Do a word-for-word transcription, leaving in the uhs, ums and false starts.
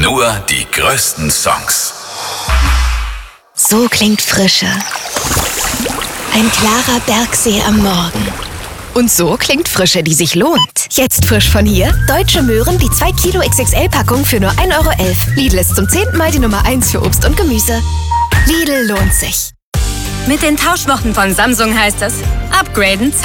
Nur die größten Songs. So klingt Frische. Ein klarer Bergsee am Morgen. Und so klingt Frische, die sich lohnt. Jetzt frisch von hier. Deutsche Möhren, die zwei Kilo X X L-Packung für nur ein Euro elf. Lidl ist zum zehnten Mal die Nummer eins für Obst und Gemüse. Lidl lohnt sich. Mit den Tauschwochen von Samsung heißt es, upgraden